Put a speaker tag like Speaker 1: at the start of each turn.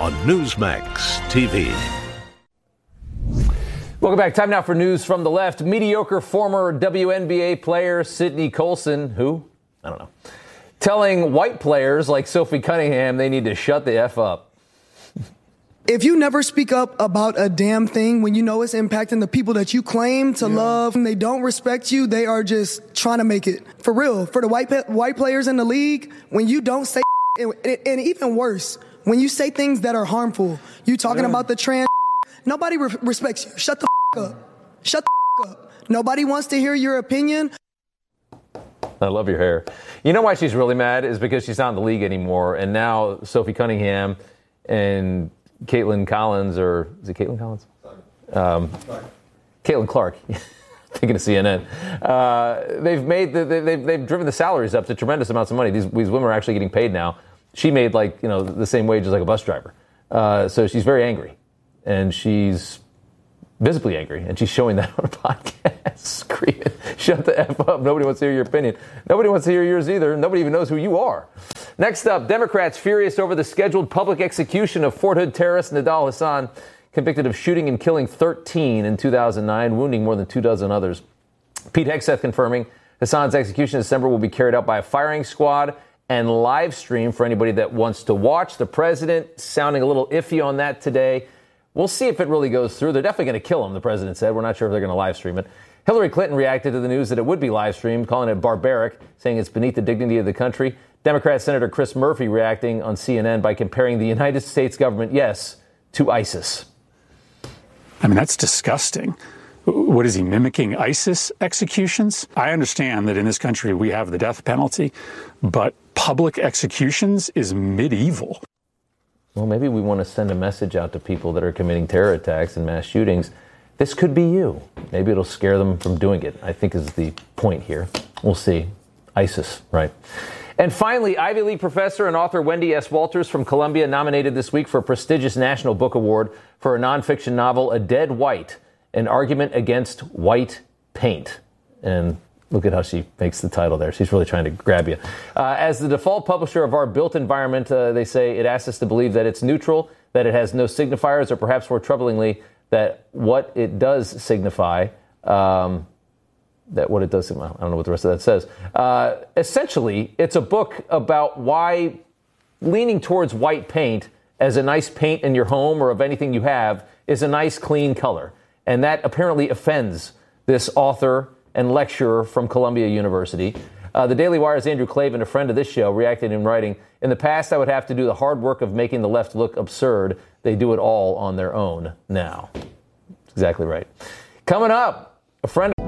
Speaker 1: on Newsmax TV.
Speaker 2: Welcome back. Time now for news from the left. Mediocre former WNBA player Sydney Colson, who? I don't know. Telling white players like Sophie Cunningham they need to shut the F up.
Speaker 3: If you never speak up about a damn thing when you know it's impacting the people that you claim to love and they don't respect you, they are just trying to make it. For real, for the white players in the league, when you don't say and even worse, when you say things that are harmful, you talking about the trans, nobody respects you. Shut the up. Shut the up. Nobody wants to hear your opinion.
Speaker 2: I love your hair. You know why she's really mad is because she's not in the league anymore. And now Sophie Cunningham and Caitlin Collins, or is it Caitlin Collins? Caitlin Clark. Thinking of CNN. They've driven the salaries up to tremendous amounts of money. These women are actually getting paid now. She made the same wage as like a bus driver. So she's very angry, and she's visibly angry, and she's showing that on a podcast, screaming, "Shut the F up. Nobody wants to hear your opinion. Nobody wants to hear yours either. Nobody even knows who you are." Next up, Democrats furious over the scheduled public execution of Fort Hood terrorist Nidal Hasan, convicted of shooting and killing 13 in 2009, wounding more than 24 others. Pete Hegseth confirming Hasan's execution in December will be carried out by a firing squad and live stream for anybody that wants to watch. The president sounding a little iffy on that today. We'll see if it really goes through. They're definitely going to kill him, the president said. We're not sure if they're going to live stream it. Hillary Clinton reacted to the news that it would be live streamed, calling it barbaric, saying it's beneath the dignity of the country. Democrat Senator Chris Murphy reacting on CNN by comparing the United States government, yes, to ISIS.
Speaker 4: I mean, that's disgusting. What is he, mimicking ISIS executions? I understand that in this country we have the death penalty, but public executions is medieval.
Speaker 2: Well, maybe we want to send a message out to people that are committing terror attacks and mass shootings. This could be you. Maybe it'll scare them from doing it, I think is the point here. We'll see. ISIS, right? And finally, Ivy League professor and author Wendy S. Walters from Columbia nominated this week for a prestigious National Book Award for a nonfiction novel, A Dead White, an argument against white paint. And look at how she makes the title there. She's really trying to grab you. As the default publisher of our built environment, they say it asks us to believe that it's neutral, that it has no signifiers, or perhaps more troublingly, that what it does signify, I don't know what the rest of that says. Essentially, it's a book about why leaning towards white paint as a nice paint in your home or of anything you have is a nice, clean color. And that apparently offends this author and lecturer from Columbia University. The Daily Wire's Andrew Klavan, a friend of this show, reacted in writing, "In the past, I would have to do the hard work of making the left look absurd. They do it all on their own now." That's exactly right. Coming up, a friend...